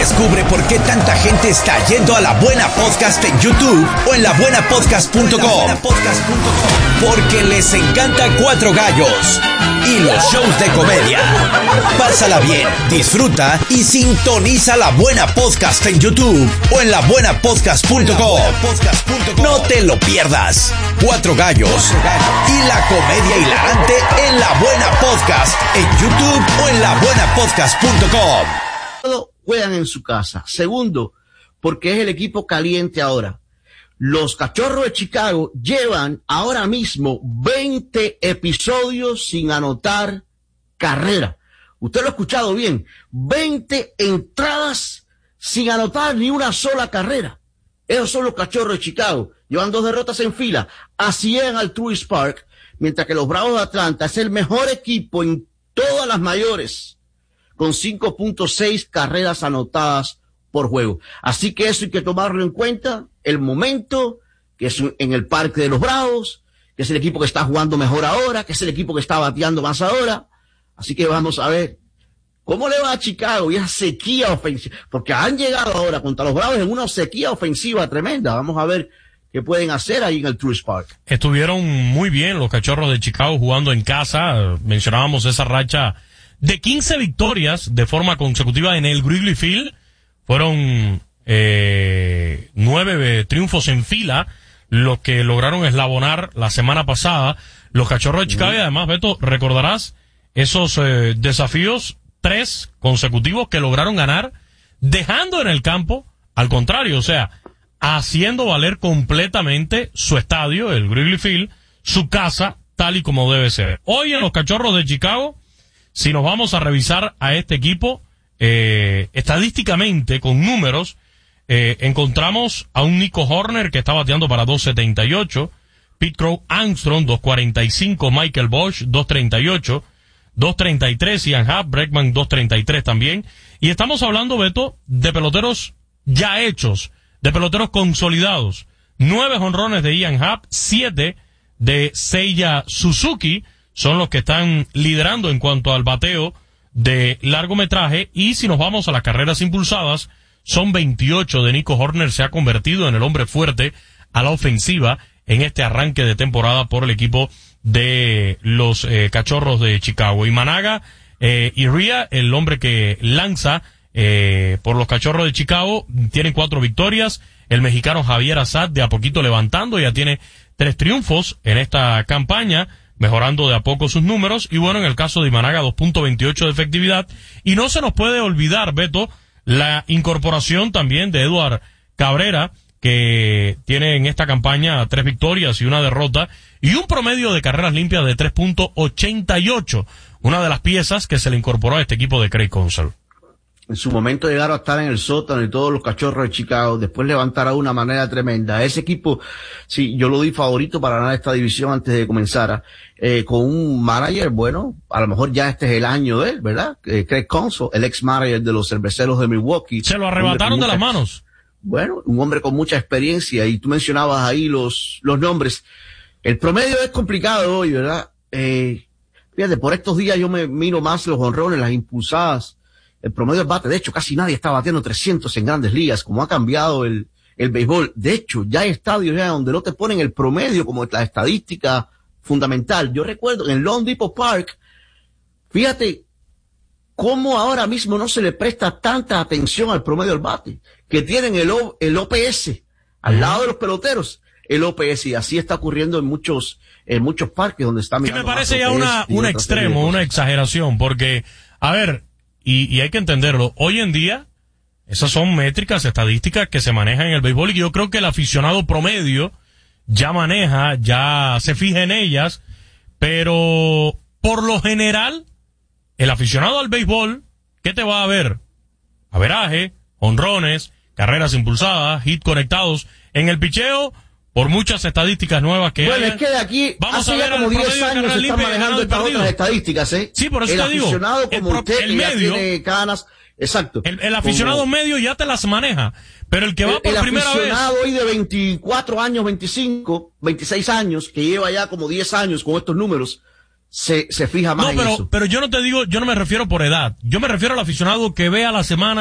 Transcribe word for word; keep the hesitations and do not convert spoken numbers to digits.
Descubre por qué tanta gente está yendo a La Buena Podcast en YouTube o en la buena podcast punto com. Porque les encanta Cuatro Gallos y los shows de comedia. Pásala bien, disfruta y sintoniza La Buena Podcast en YouTube o en la buena podcast punto com. No te lo pierdas. Cuatro Gallos y la comedia hilarante en La Buena Podcast en YouTube o en la buena podcast punto com. Juegan en su casa. Segundo, porque es el equipo caliente ahora. Los Cachorros de Chicago llevan ahora mismo veinte episodios sin anotar carrera. Usted lo ha escuchado bien. veinte entradas sin anotar ni una sola carrera. Esos son los Cachorros de Chicago. Llevan dos derrotas en fila. Así es al Truist Park. Mientras que los Bravos de Atlanta es el mejor equipo en todas las mayores, con cinco punto seis carreras anotadas por juego. Así que eso hay que tomarlo en cuenta. El momento, que es en el Parque de los Bravos, que es el equipo que está jugando mejor ahora, que es el equipo que está bateando más ahora. Así que vamos a ver cómo le va a Chicago y esa sequía ofensiva, porque han llegado ahora contra los Bravos en una sequía ofensiva tremenda. Vamos a ver qué pueden hacer ahí en el Truist Park. Estuvieron muy bien los Cachorros de Chicago jugando en casa. Mencionábamos esa racha de quince victorias de forma consecutiva en el Wrigley Field. Fueron eh, nueve triunfos en fila los que lograron eslabonar la semana pasada los Cachorros de Chicago. Y además, Beto, recordarás esos eh, desafíos, tres consecutivos que lograron ganar, dejando en el campo, al contrario, o sea, haciendo valer completamente su estadio, el Wrigley Field, su casa, tal y como debe ser. Hoy en los Cachorros de Chicago, si nos vamos a revisar a este equipo, eh, estadísticamente, con números, eh, encontramos a un Nico Horner que está bateando para dos setenta y ocho, Pete Crow Armstrong dos cuarenta y cinco, Michael Bosch dos treinta y ocho, dos treinta y tres, Ian Happ, Bregman dos treinta y tres también. Y estamos hablando, Beto, de peloteros ya hechos, de peloteros consolidados. Nueve jonrones de Ian Happ, siete de Seiya Suzuki, son los que están liderando en cuanto al bateo de largometraje. Y si nos vamos a las carreras impulsadas, son veintiocho de Nico Horner. Se ha convertido en el hombre fuerte a la ofensiva en este arranque de temporada por el equipo de los eh, Cachorros de Chicago. Y Managa eh, Iria, el hombre que lanza eh, por los Cachorros de Chicago, tiene cuatro victorias. El mexicano Javier Assad de a poquito levantando, ya tiene tres triunfos en esta campaña, mejorando de a poco sus números. Y bueno, en el caso de Imanaga, dos punto veintiocho de efectividad. Y no se nos puede olvidar, Beto, la incorporación también de Eduard Cabrera, que tiene en esta campaña tres victorias y una derrota, y un promedio de carreras limpias de tres punto ochenta y ocho. Una de las piezas que se le incorporó a este equipo de Craig Counsell. En su momento llegaron a estar en el sótano y todos los Cachorros de Chicago, después levantaron de una manera tremenda. Ese equipo, sí, yo lo di favorito para ganar esta división antes de comenzar, eh, con un manager, bueno, a lo mejor ya este es el año de él, ¿verdad? Eh, Craig Counsell, el ex manager de los Cerveceros de Milwaukee. Se lo arrebataron de las manos. Bueno, un hombre con mucha experiencia, y tú mencionabas ahí los, los nombres. El promedio es complicado hoy, ¿verdad? Eh, fíjate, por estos días yo me miro más los jonrones, las impulsadas, el promedio del bate. De hecho, casi nadie está bateando trescientos en Grandes Ligas, como ha cambiado el, el béisbol. De hecho, ya hay estadios ya donde no te ponen el promedio como la estadística fundamental. Yo recuerdo en Lone Depot Park, fíjate cómo ahora mismo no se le presta tanta atención al promedio del bate, que tienen el, o, el O P S al lado de los peloteros, el O P S, y así está ocurriendo en muchos, en muchos parques donde está mirando. Que me parece ya una, un extremo, una exageración, porque, a ver, y, y hay que entenderlo, hoy en día, esas son métricas, estadísticas que se manejan en el béisbol, y yo creo que el aficionado promedio ya maneja, ya se fija en ellas, pero por lo general, el aficionado al béisbol, ¿qué te va a ver? Averaje, honrones, carreras impulsadas, hits conectados. En el picheo, por muchas estadísticas nuevas que hay. Bueno, es que de aquí vamos hace a ver ya como diez años se están manejando estas otras estadísticas, ¿eh? Sí, por eso el te digo. El aficionado como el, usted, el que medio, ya tiene canas, exacto. El, el aficionado como, medio ya te las maneja, pero el que va el, por el primera vez. El aficionado hoy de veinticuatro años, veinticinco, veintiséis años, que lleva ya como diez años con estos números, se, se fija más no, en pero, eso. pero yo no te digo, yo no me refiero por edad. Yo me refiero al aficionado que ve a la semana